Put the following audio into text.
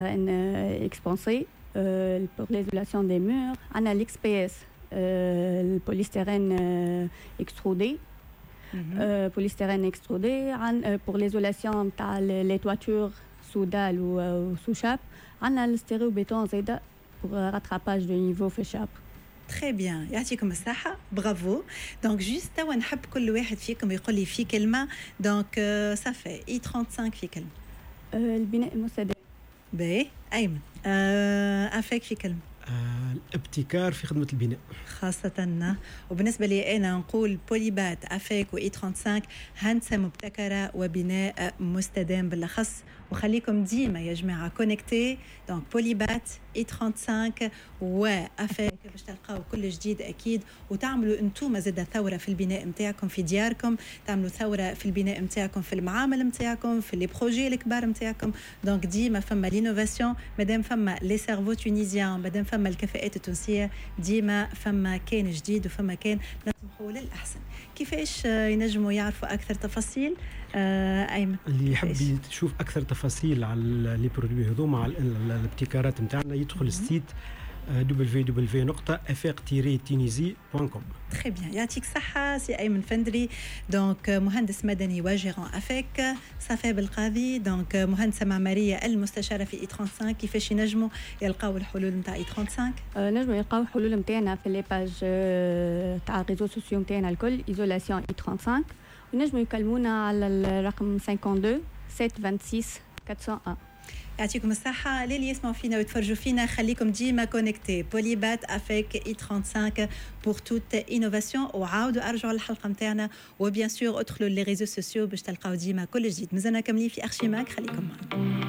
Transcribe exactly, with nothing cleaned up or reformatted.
ان اكسبونسي pour l'isolation des murs. On a l'X P S, euh, le polystyrène euh, extrudé. Mm-hmm. Euh, polystyrène extrudé. On, euh, pour l'isolation de les toitures sous dalle ou euh, sous chape. On a le stéréobéton Zeda pour euh, rattrapage de niveau fait chape. Très bien. يعطيكم الصحة. Bravo. Donc juste توا نحب كل واحد فيكم يقول لي في كلمة. Donc euh, ça fait إي خمسة وثلاثين في كلمة. euh, البناء المستدام. باهي أيمن. آه أفاك في كلمة. آه، الابتكار في خدمة البناء خاصة. وبالنسبة لي أنا نقول بوليبات أفاك وإي خمسة وثلاثين هندسة مبتكرة وبناء مستدام بالأخص. وخليكم ديما يا جماعة كونكتي. دونك بوليبات إي خمسة وثلاثين وأفاك باش تلقاو كل جديد أكيد. وتعملوا أنتم زادة ثورة في البناء متاعكم في دياركم. تعملوا ثورة في البناء متاعكم في المعامل متاعكم في لي بروجي الكبار متاعكم. دونك ديما فما لينوفاسيون مادام فما لي سيرفو تونيزيان مادام فما الكفاءات التونسية ديما فما كان جديد وفما كان نطمحوا للأحسن. كيفاش ينجموا يعرفوا أكثر تفاصيل؟ آه أيمن اللي يحب يشوف أكثر تفاصيل على لي برودوي هذوما على الابتكارات متاعنا يدخل السيت دبليو دبليو دبليو دوت افاق تونيزي دوت كوم. تري بيان. يعطيك صحة سي أيمن فندري. دونك مهندس مدني وجيران أفاك. صفاء بالقاضي دونك مهندسة معمارية المستشارة في إي خمسة وثلاثين. كيفاش ينجموا يلقاو الحلول نتاع إي خمسة وثلاثين؟ أه نجموا يلقاو الحلول نتاعنا في لي باج تاع الريزو سوسيو نتاعنا الكل ايزولاسيون إي خمسة وثلاثين. ونجموا يكلمونا على الرقم اثنين وخمسين سبعة ستة ستة أربعة واحد. يعطيكم الصحة. للي يسمعوا فينا ويتفرجوا فينا خليكم ديما كونكتي. بوليبات افيك إي خمسة وثلاثين بور توت انوفاسيون. وعاودوا ارجعوا للحلقة نتاعنا وبيان سور ادخلوا لي ريزو سوسيو باش تلقاو ديما كل جديد. مازلنا كاملين في ارشيماك. خليكم معنا.